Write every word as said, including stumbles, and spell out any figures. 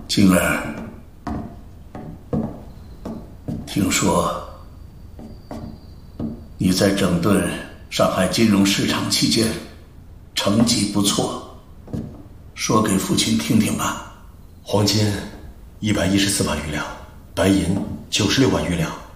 静儿，听说你在整顿上海金融市场期间成绩不错，说给父亲听听吧。 黄金一百一十四万余两，白银九十六万余两，